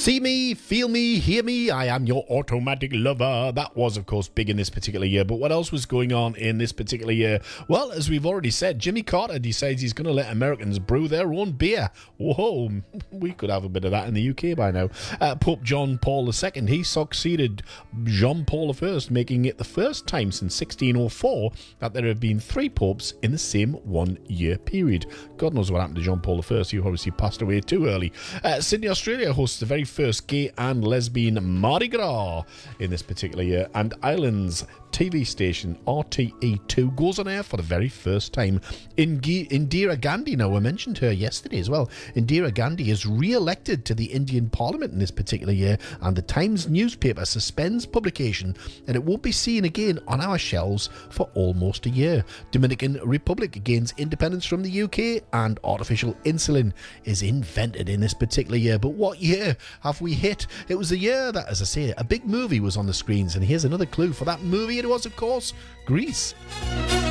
See me, feel me, hear me, I am your automatic lover. That was, of course, big in this particular year. But what else was going on in this particular year? Well, as we've already said, Jimmy Carter decides he's going to let Americans brew their own beer. Whoa, we could have a bit of that in the UK by now. Pope John Paul II, he succeeded Jean Paul I, making it the first time since 1604 that there have been 3 popes in the same 1 year period. God knows what happened to Jean Paul I, he obviously passed away too early. Sydney, Australia hosts the very first gay and lesbian Mardi Gras in this particular year, and Ireland's TV station RTE2 goes on air for the very first time. Indira Gandhi, now I mentioned her yesterday as well, Indira Gandhi is re-elected to the Indian Parliament in this particular year, and the Times newspaper suspends publication and it won't be seen again on our shelves for almost a year. Dominican Republic gains independence from the UK, and artificial insulin is invented in this particular year. But what year have we hit? It was a year that, as I say, a big movie was on the screens, and here's another clue for that movie. It was, of course, Grease.